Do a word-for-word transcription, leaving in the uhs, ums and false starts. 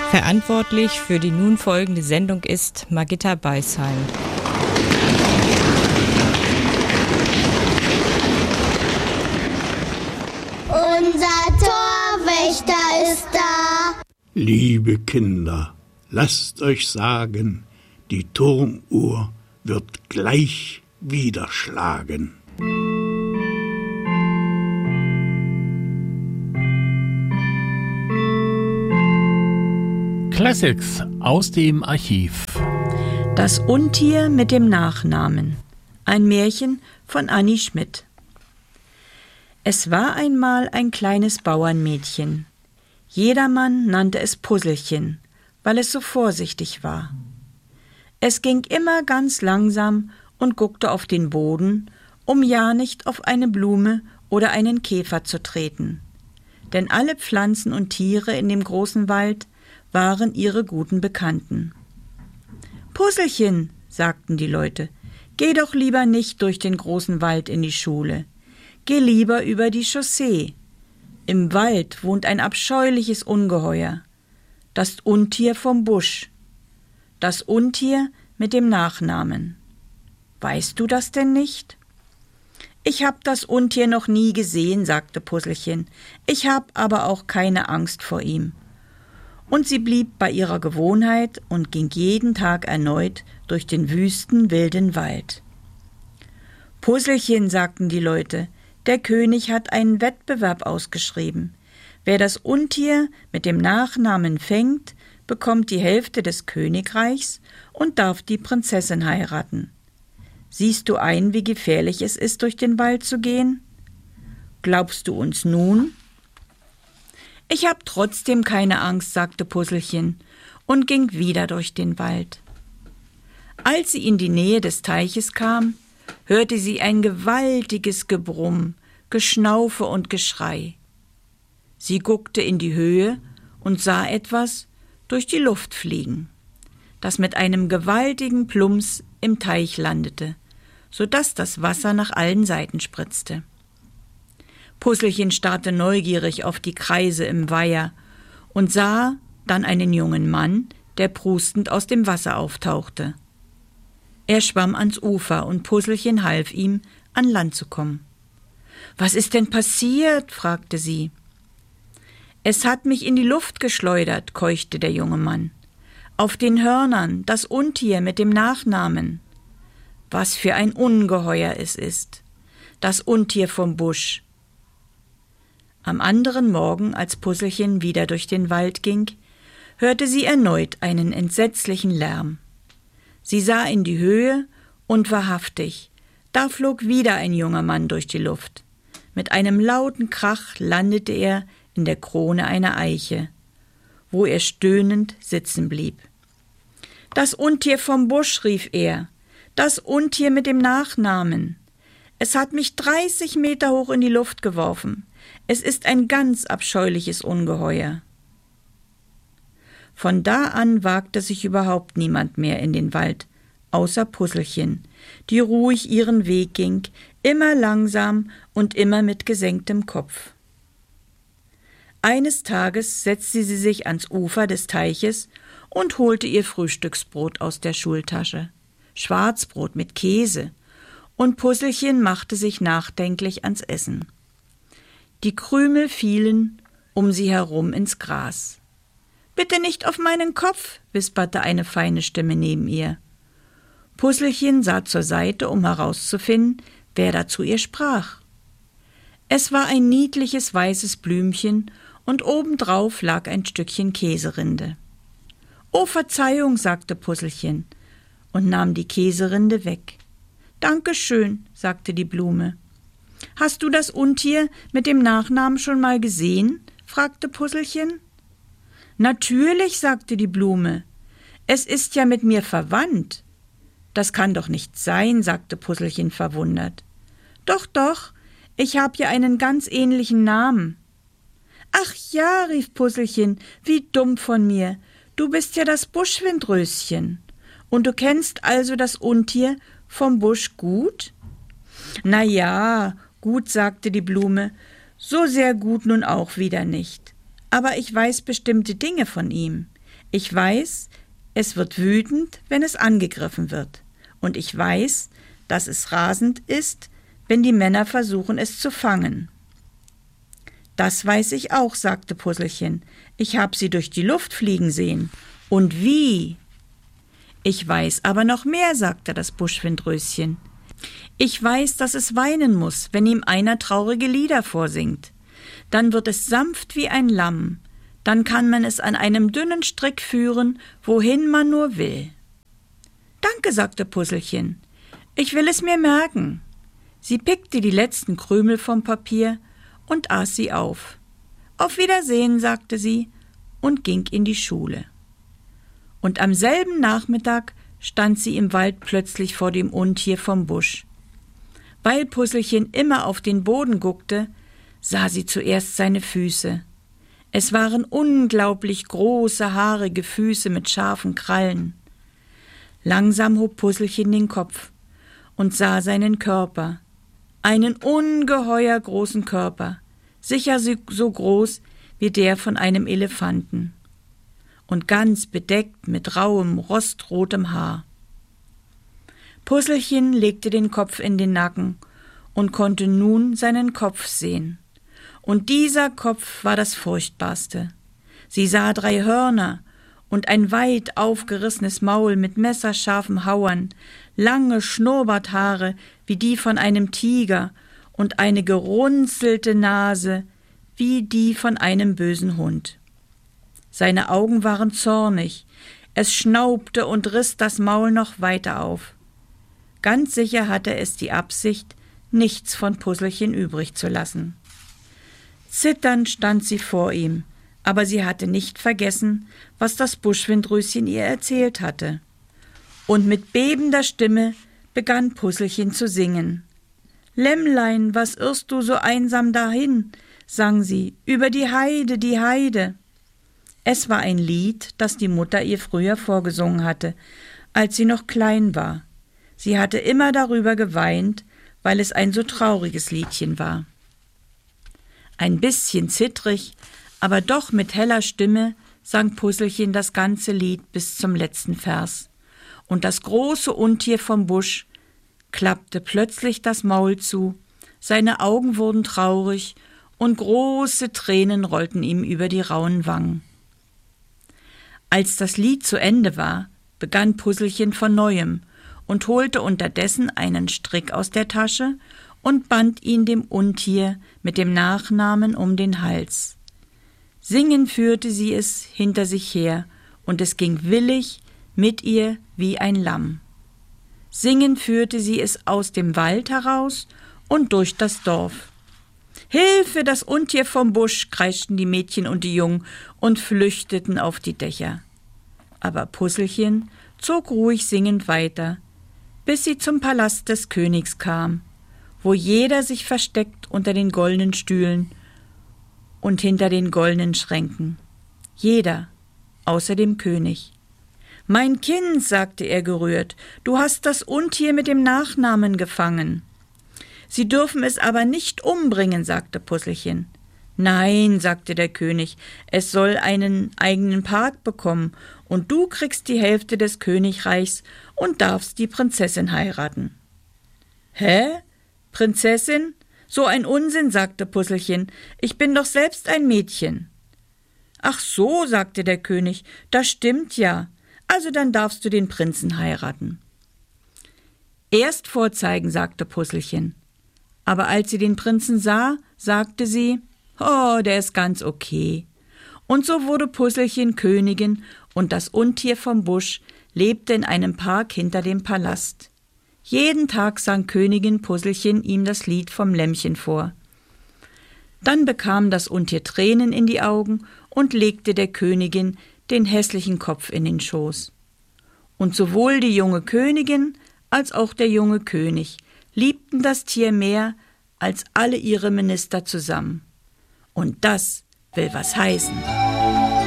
Verantwortlich für die nun folgende Sendung ist Margitta Beisheim. Unser Torwächter ist da. Liebe Kinder, lasst euch sagen, die Turmuhr wird gleich wieder schlagen. Classics aus dem Archiv. Das Untier mit dem Nachnamen. Ein Märchen von Annie Schmidt. Es war einmal ein kleines Bauernmädchen. Jedermann nannte es Puzzlechen, weil es so vorsichtig war. Es ging immer ganz langsam und guckte auf den Boden, um ja nicht auf eine Blume oder einen Käfer zu treten. Denn alle Pflanzen und Tiere in dem großen Wald waren ihre guten Bekannten. »Puzzlechen«, sagten die Leute, »geh doch lieber nicht durch den großen Wald in die Schule. Geh lieber über die Chaussee. Im Wald wohnt ein abscheuliches Ungeheuer, das Untier vom Busch, das Untier mit dem Nachnamen. Weißt du das denn nicht?« »Ich hab das Untier noch nie gesehen«, sagte Puzzlechen, »ich hab aber auch keine Angst vor ihm.« Und sie blieb bei ihrer Gewohnheit und ging jeden Tag erneut durch den wüsten, wilden Wald. »Puzzlechen«, sagten die Leute, »der König hat einen Wettbewerb ausgeschrieben. Wer das Untier mit dem Nachnamen fängt, bekommt die Hälfte des Königreichs und darf die Prinzessin heiraten. Siehst du ein, wie gefährlich es ist, durch den Wald zu gehen? Glaubst du uns nun?« »Ich hab trotzdem keine Angst«, sagte Puzzlechen und ging wieder durch den Wald. Als sie in die Nähe des Teiches kam, hörte sie ein gewaltiges Gebrumm, Geschnaufe und Geschrei. Sie guckte in die Höhe und sah etwas durch die Luft fliegen, das mit einem gewaltigen Plumps im Teich landete, sodass das Wasser nach allen Seiten spritzte. Puzzlechen starrte neugierig auf die Kreise im Weiher und sah dann einen jungen Mann, der prustend aus dem Wasser auftauchte. Er schwamm ans Ufer und Puzzlechen half ihm, an Land zu kommen. »Was ist denn passiert?« fragte sie. »Es hat mich in die Luft geschleudert«, keuchte der junge Mann. »Auf den Hörnern, das Untier mit dem Nachnamen. Was für ein Ungeheuer es ist, das Untier vom Busch.« Am anderen Morgen, als Puzzlechen wieder durch den Wald ging, hörte sie erneut einen entsetzlichen Lärm. Sie sah in die Höhe und wahrhaftig, da flog wieder ein junger Mann durch die Luft. Mit einem lauten Krach landete er in der Krone einer Eiche, wo er stöhnend sitzen blieb. »Das Untier vom Busch«, rief er, »das Untier mit dem Nachnamen. Es hat mich dreißig Meter hoch in die Luft geworfen. Es ist ein ganz abscheuliches Ungeheuer.« Von da an wagte sich überhaupt niemand mehr in den Wald, außer Puzzlechen, die ruhig ihren Weg ging, immer langsam und immer mit gesenktem Kopf. Eines Tages setzte sie sich ans Ufer des Teiches und holte ihr Frühstücksbrot aus der Schultasche, Schwarzbrot mit Käse, und Puzzlechen machte sich nachdenklich ans Essen. Die Krümel fielen um sie herum ins Gras. »Bitte nicht auf meinen Kopf«, wisperte eine feine Stimme neben ihr. Puzzlechen sah zur Seite, um herauszufinden, wer da zu ihr sprach. Es war ein niedliches weißes Blümchen und obendrauf lag ein Stückchen Käserinde. »Oh, Verzeihung«, sagte Puzzlechen und nahm die Käserinde weg. »Dankeschön«, sagte die Blume. »Hast du das Untier mit dem Nachnamen schon mal gesehen?« fragte Puzzlechen. »Natürlich«, sagte die Blume. »Es ist ja mit mir verwandt.« »Das kann doch nicht sein«, sagte Puzzlechen verwundert. »Doch, doch, ich habe ja einen ganz ähnlichen Namen.« »Ach ja«, rief Puzzlechen, »wie dumm von mir. Du bist ja das Buschwindröschen. Und du kennst also das Untier vom Busch gut?« »Na ja, gut«, sagte die Blume, »so sehr gut nun auch wieder nicht. Aber ich weiß bestimmte Dinge von ihm. Ich weiß, es wird wütend, wenn es angegriffen wird. Und ich weiß, dass es rasend ist, wenn die Männer versuchen, es zu fangen. Das weiß ich auch, sagte Puzzlechen. Ich habe sie durch die Luft fliegen sehen. Und wie? Ich weiß aber noch mehr, sagte das Buschwindröschen. Ich weiß, dass es weinen muss, wenn ihm einer traurige Lieder vorsingt. Dann wird es sanft wie ein Lamm. Dann kann man es an einem dünnen Strick führen, wohin man nur will. Danke, sagte Puzzlechen. Ich will es mir merken. Sie pickte die letzten Krümel vom Papier und aß sie auf. Auf Wiedersehen, sagte sie und ging in die Schule. Und am selben Nachmittag stand sie im Wald plötzlich vor dem Untier vom Busch. Weil Puzzlechen immer auf den Boden guckte, sah sie zuerst seine Füße. Es waren unglaublich große, haarige Füße mit scharfen Krallen. Langsam hob Puzzlechen den Kopf und sah seinen Körper, einen ungeheuer großen Körper, sicher so groß wie der von einem Elefanten und ganz bedeckt mit rauem, rostrotem Haar. Puzzlechen legte den Kopf in den Nacken und konnte nun seinen Kopf sehen. Und dieser Kopf war das Furchtbarste. Sie sah drei Hörner und ein weit aufgerissenes Maul mit messerscharfen Hauern, lange Schnurrbarthaare wie die von einem Tiger und eine gerunzelte Nase wie die von einem bösen Hund. Seine Augen waren zornig, es schnaubte und riss das Maul noch weiter auf. Ganz sicher hatte es die Absicht, nichts von Puzzlechen übrig zu lassen. Zitternd stand sie vor ihm, aber sie hatte nicht vergessen, was das Buschwindröschen ihr erzählt hatte. Und mit bebender Stimme begann Puzzlechen zu singen. »Lämmlein, was irrst du so einsam dahin?« sang sie, »über die Heide, die Heide.« Es war ein Lied, das die Mutter ihr früher vorgesungen hatte, als sie noch klein war. Sie hatte immer darüber geweint, weil es ein so trauriges Liedchen war. Ein bisschen zittrig, aber doch mit heller Stimme sang Puzzlechen das ganze Lied bis zum letzten Vers. Und das große Untier vom Busch klappte plötzlich das Maul zu, seine Augen wurden traurig und große Tränen rollten ihm über die rauen Wangen. Als das Lied zu Ende war, begann Puzzlechen von Neuem und holte unterdessen einen Strick aus der Tasche und band ihn dem Untier mit dem Nachnamen um den Hals. Singend führte sie es hinter sich her, und es ging willig mit ihr wie ein Lamm. Singend führte sie es aus dem Wald heraus und durch das Dorf. »Hilfe, das Untier vom Busch«, kreischten die Mädchen und die Jungen und flüchteten auf die Dächer. Aber Puzzlechen zog ruhig singend weiter, bis sie zum Palast des Königs kam, wo jeder sich versteckt unter den goldenen Stühlen und hinter den goldenen Schränken. Jeder, außer dem König. »Mein Kind«, sagte er gerührt, »du hast das Untier mit dem Nachnamen gefangen.« »Sie dürfen es aber nicht umbringen«, sagte Puzzlechen. »Nein«, sagte der König, »es soll einen eigenen Park bekommen, und du kriegst die Hälfte des Königreichs und darfst die Prinzessin heiraten.« »Hä? Prinzessin? So ein Unsinn«, sagte Puzzlechen, »ich bin doch selbst ein Mädchen.« »Ach so«, sagte der König, »das stimmt ja, also dann darfst du den Prinzen heiraten.« »Erst vorzeigen«, sagte Puzzlechen. Aber als sie den Prinzen sah, sagte sie, »Oh, der ist ganz okay.« Und so wurde Puzzlechen Königin und das Untier vom Busch lebte in einem Park hinter dem Palast. Jeden Tag sang Königin Puzzlechen ihm das Lied vom Lämmchen vor. Dann bekam das Untier Tränen in die Augen und legte der Königin den hässlichen Kopf in den Schoß. Und sowohl die junge Königin als auch der junge König liebten das Tier mehr als alle ihre Minister zusammen. Und das will was heißen.